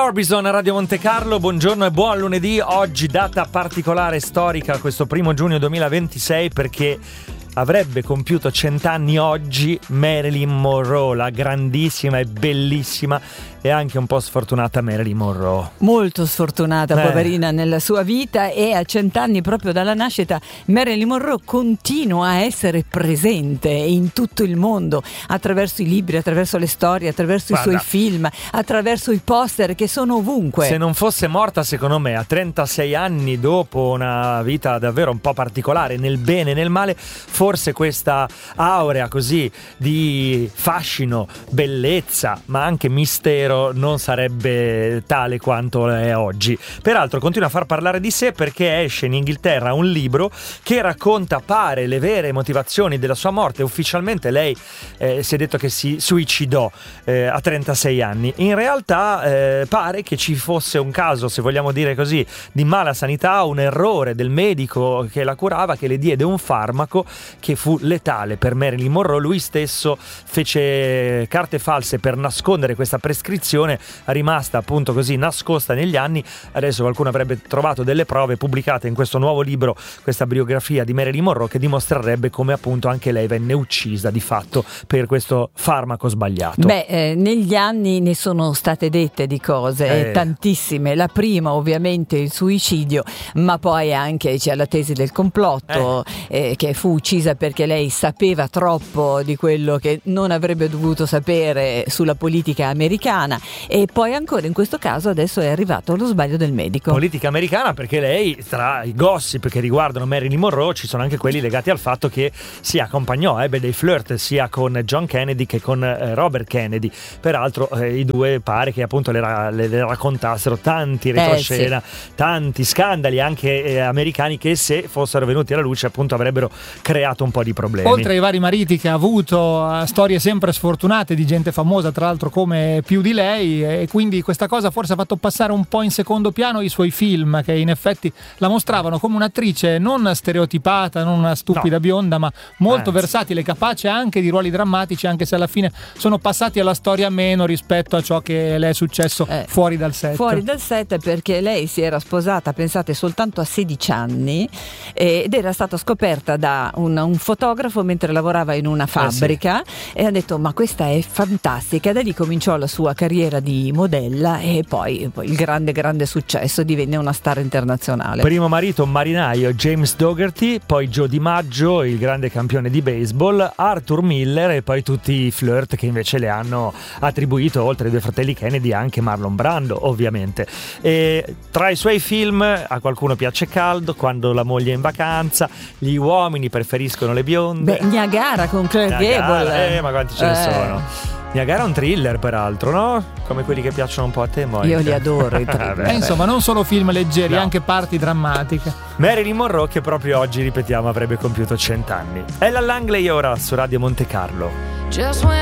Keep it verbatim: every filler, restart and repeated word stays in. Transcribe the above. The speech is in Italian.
Orbison a Radio Monte Carlo, buongiorno e buon lunedì. Oggi data particolare storica, questo primo giugno duemilaventisei, perché avrebbe compiuto cent'anni oggi Marilyn Monroe, la grandissima e bellissima e anche un po' sfortunata Marilyn Monroe. Molto sfortunata, eh. poverina, nella sua vita, e a cent'anni proprio dalla nascita Marilyn Monroe continua a essere presente in tutto il mondo attraverso i libri, attraverso le storie, attraverso Guarda, i suoi film, attraverso i poster che sono ovunque. Se non fosse morta, secondo me, a trentasei anni, dopo una vita davvero un po' particolare nel bene e nel male, forse questa aurea così di fascino, bellezza, ma anche mistero non sarebbe tale quanto è oggi. Peraltro continua a far parlare di sé perché esce in Inghilterra un libro che racconta, pare, le vere motivazioni della sua morte. Ufficialmente lei eh, si è detto che si suicidò eh, a trentasei anni. In realtà eh, pare che ci fosse un caso, se vogliamo dire così, di mala sanità, un errore del medico che la curava, che le diede un farmaco che fu letale per Marilyn Monroe. Lui stesso fece carte false per nascondere questa prescrizione, rimasta appunto così nascosta negli anni. Adesso qualcuno avrebbe trovato delle prove pubblicate in questo nuovo libro, questa biografia di Marilyn Monroe, che dimostrerebbe come appunto anche lei venne uccisa di fatto per questo farmaco sbagliato. Beh, eh, negli anni ne sono state dette di cose, eh. tantissime. La prima ovviamente il suicidio, ma poi anche c'è la tesi del complotto, eh. Eh, che fu uccisa perché lei sapeva troppo di quello che non avrebbe dovuto sapere sulla politica americana. E poi ancora in questo caso adesso è arrivato lo sbaglio del medico. Politica americana, perché lei, tra i gossip che riguardano Marilyn Monroe, ci sono anche quelli legati al fatto che si accompagnò, ebbe dei flirt sia con John Kennedy che con eh, Robert Kennedy. Peraltro eh, i due pare che appunto le, ra- le, le raccontassero tanti retroscena, eh, sì. tanti scandali anche eh, americani, che se fossero venuti alla luce appunto avrebbero creato un po' di problemi. Oltre ai vari mariti che ha avuto, storie sempre sfortunate di gente famosa, tra l'altro come più di lei, e quindi questa cosa forse ha fatto passare un po' in secondo piano i suoi film, che in effetti la mostravano come un'attrice non stereotipata, non una stupida no. bionda, ma molto Anzi. versatile, capace anche di ruoli drammatici, anche se alla fine sono passati alla storia meno rispetto a ciò che le è successo eh, fuori dal set. Fuori dal set, perché lei si era sposata, pensate, soltanto a sedici anni, ed era stata scoperta da un, un fotografo mentre lavorava in una fabbrica, eh sì. e ha detto: ma questa è fantastica. Da lì cominciò la sua carriera di modella, e poi, poi il grande grande successo, divenne una star internazionale. Primo marito un marinaio, James Dougherty, poi Joe DiMaggio, il grande campione di baseball, Arthur Miller, e poi tutti i flirt che invece le hanno attribuito, oltre ai due fratelli Kennedy, anche Marlon Brando ovviamente. E tra i suoi film a qualcuno piace caldo, Quando la moglie è in vacanza, Gli uomini preferiscono le bionde. Beh, Niagara con Clark Gable. Eh, ma quanti ce ne eh. sono? Niagara è un thriller, peraltro, no? Come quelli che piacciono un po' a te, Monica. Io li adoro i thriller. eh, insomma, non solo film leggeri, no. anche parti drammatiche. Marilyn Monroe, che proprio oggi, ripetiamo, avrebbe compiuto cent'anni. Ella Langley ora su Radio Monte Carlo.